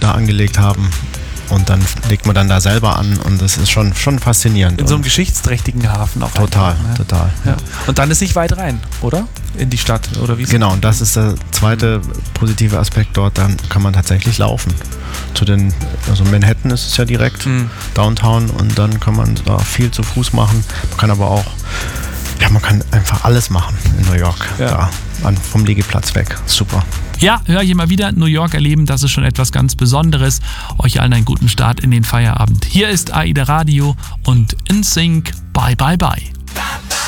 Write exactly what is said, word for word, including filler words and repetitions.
da angelegt haben. Und dann legt man dann da selber an und das ist schon, schon faszinierend. In so einem geschichtsträchtigen Hafen auch. Total, einfach, ne? total. Ja. Und dann ist nicht weit rein, oder? In die Stadt, oder wie? Genau, und das ist der zweite positive Aspekt dort. Dann kann man tatsächlich laufen. Zu den, also Manhattan ist es ja direkt, mhm. Downtown, und dann kann man da viel zu Fuß machen. Man kann aber auch, ja, man kann einfach alles machen in New York. Ja. Da, an, vom Liegeplatz weg. Super. Ja, höre ich immer wieder, New York erleben, das ist schon etwas ganz Besonderes. Euch allen einen guten Start in den Feierabend. Hier ist AIDA Radio und InSync. Bye, bye, bye.